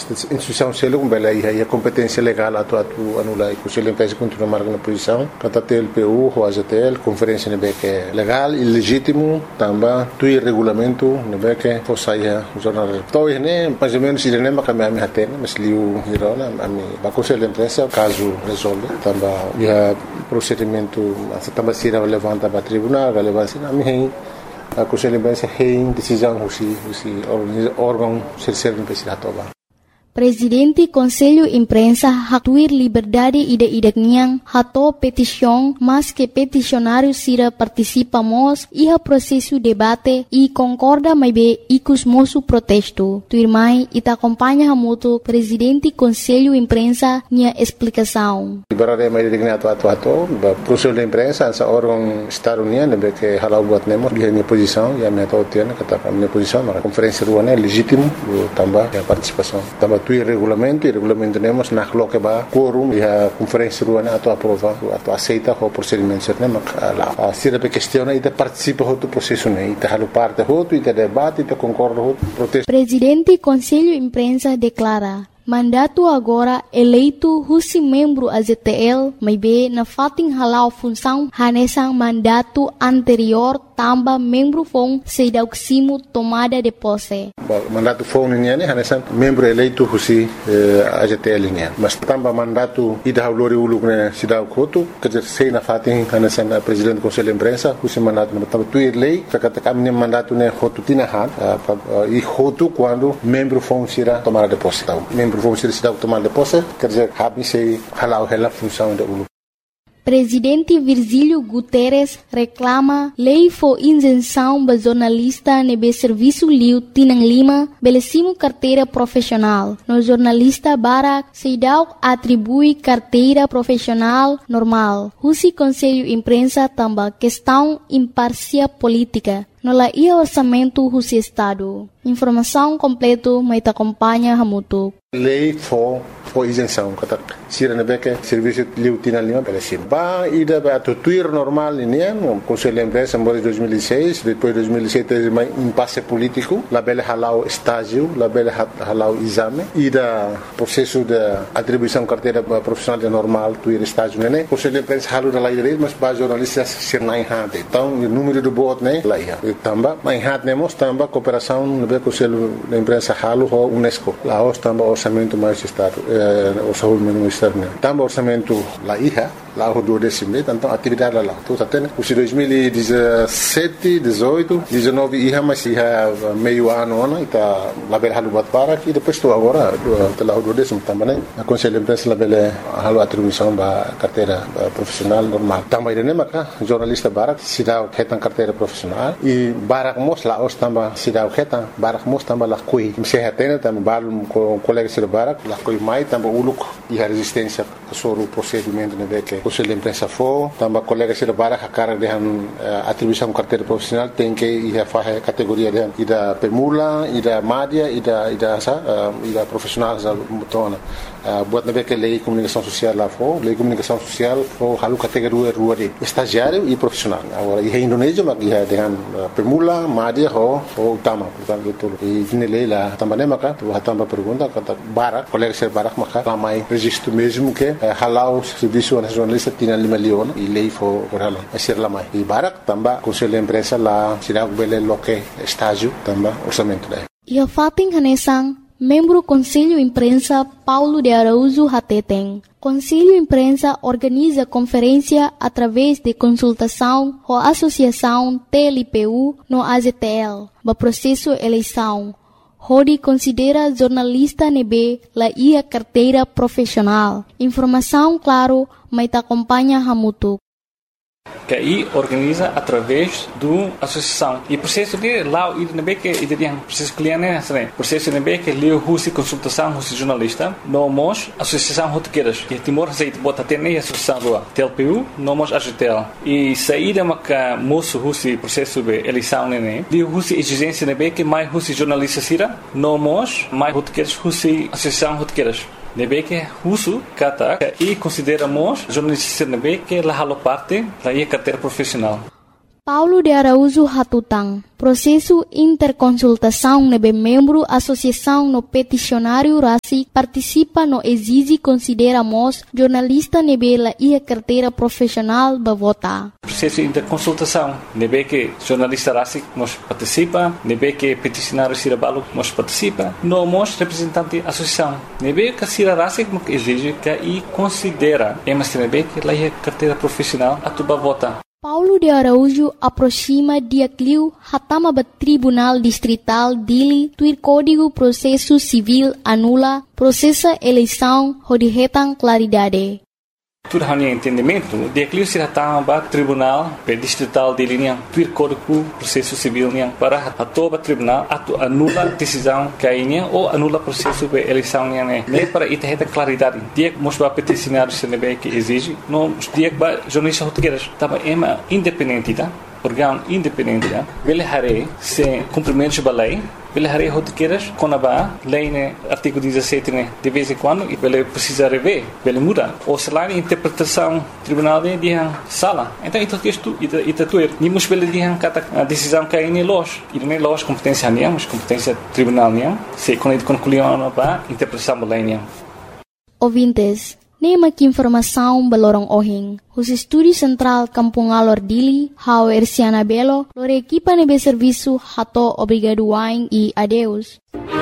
esta instituição selo com bela aí a competência legal atu anula e conselho de empresa continua marcando na posição kata TLPU ou AZTL conferência nebe que é legal ilegítimo também tu regulamento nebe que fosse o jornal então né mais ou menos ele nem macam a haten mas liu hirona ami ba conselho de empresa caso resolve também o procedimento também se levanta para tribunal relevância ami a conselho de empresa tem decisão o órgão terceiro não precisa tomar. Presidente Conselho Imprensa hatuir liberdade ida niang hato petição, mas que peticionário sira participamos iha processo debate e concorda mais bem icus moço protesto. Tuirmai ita acompanha hamuto Presidente Conselho Imprensa nia explicação. Liberdade mais digna atu Conselho de Imprensa essa órgão Estado União nebe que halau buat nemo minha posição e a minha totiana kata minha posição na conferência ruana é legítimo também a participação também tu regulamento temos na coloca ba quórum e a conferência ruana atu aprova atu aceita o procedimento certo né a se a questão e participa do processo né e halu parte e debate e concorda protesto. Presidente Conselho Imprensa declara mandato agora eleito husi membro AZTL mai be na fating halau função hanesang mandato anterior tamba membro fong sedauksimo tomada de posse. Mandato fong niya ne hanesang membro eleito husi AZTL niya. Mas tamba mandato ida haulori uluk ne sidau kotu kajer sei na fating hanesang presidente do conselho de imprensa husi mandato na tamba tuir lei kata kami mandato ne hotu tinahan e hotu quando membro fong sira tomada de posse. Vamos ser cidade tomar de posse, quer dizer, habem se halau a função da ULU. Presidente Virgílio Guterres reclama lei for isenção ba jornalista nebe serviço liu tinang lima belecimo carteira profissional. No jornalista Barak Seidau atribui carteira profissional normal. Husi Conselho Imprensa tamba questão imparcial política. No la ia orçamento husi Estado. Informação completo mai acompanha hamutu. Lei for isenção kata sira nebe que serviço liu tinang lima belecimo. Ba ida ba tuir normal ini Conselho de Imprensa em 2006, depois 2007 teve um impasse político, la bela halau estágio, la bela halau exame, ida processo de atribuição carteira profissional de normal, tuir estágio né. Conselho de Imprensa halu da lei dele, mas ba jornalistas ser na enhate. Então o número do voto né lá ia. Tamba, mas enhate nemos tamba cooperação no Conselho de Imprensa halu ho UNESCO. Lá os tamba orçamento mais estado, orçamento mais estado né. Tamba orçamento lá ia. Lá o 12 então atividade lá tudo até os 2017 18 19 ia mas ia meio ano né tá lá bela halu bat para e depois estou agora lá o 12 também né a Conselho de Imprensa lá bela halu atribuição ba carteira profissional normal também né maca jornalista Barak se dá retan carteira profissional e Barak mos lá os também se dá retan Barak mos também lá coi se retena também balum com colegas de Barak lá coi mai também uluk e a resistência sobre o procedimento né que Conselho de Imprensa for, também colegas de Barak a cara de atribuição carteira profissional tem que ir a fazer categoria de ida permula, ida média, ida profissional za mutona. Buat nabe que lei comunicação social lá for, lei comunicação social for halu categoria rua de estagiário e profissional. Agora em Indonésia mas ia dengan permula, média ou utama, portanto tudo. E tinha lei lá também maka, tu também pergunta kata Barak, colegas de Barak maka ramai registro mesmo que halau serviço nacional tinha 5 milhões e lei foi orala a ser lá mais e Barak também Conselho de Imprensa lá será o belo loque estágio também orçamento lá e a fating hanesang membro Conselho Imprensa Paulo de Araújo Hateteng. Conselho Imprensa organiza conferência através de consultação com a Associação TLPU no AZTL, no processo eleição. Hodi considera jornalista nebe la ia carteira profissional. Informação claro, mas acompanha hamutu. Que aí organiza através do associação e processo de lá e nebe que ele tem processo cliente né processo nebe que leu husi consultação husi jornalista nomos associação rotequeiras que Timor aceita bota até nem associação do TLPU nomos AGTL e saída maca moço husi processo de eleição né de husi exigência nebe que mais husi jornalista sira nomos mais rotequeiras husi associação rotequeiras nebe que husu kata e consideramos jornalista nebe que la halo parte la ia carteira profissional. Paulo de Araújo Hatutang, processo interconsultação nebe membro associação no peticionário RACIC participa no exige consideramos jornalista nebe la ia carteira profissional ba votar. Processo interconsultação, nebe que jornalista RACIC nos participa, nebe que peticionário Cirabalo nos participa, nós representante associação, nebe que Cira RACIC exige que e considera, mas nebe que la ia carteira profissional atuba votar. Paulo de Araújo aproxima dia cliu hatama ba Tribunal Distrital dili tuir Código Processo Civil anula processa eleição hodihetang claridade. Tudo hanya entendimento, dia cliu se hatama ba Tribunal Distrital dili niang tuir Código Processo Civil niang para hatoba Tribunal atu anula decisão kainya ou anula processo de eleição niang ne para itaheta claridade. Dia mosba peticionário CNB que exige, no dia ba jornalista português tava ema independente tá? Órgão independente tá? Vele hare se cumprimento da lei. Vele hare português quando ba lei né artigo 17 né de vez em quando e vele precisa rever, vele muda. Ou se lá interpretação tribunal de dia sala. Então isso que isto tuer ni mos vele dia kata a decisão que aí los. E nem los competência niang, mas competência tribunal niang. Se quando concluiu ba interpretação da lei niang. Ouvintes, nema que informação balorong ohing. Os Estúdio Central Kampung Alor Dili, Hau Erciana Belo, lore equipa nebe serviço hato obrigado wain e adeus.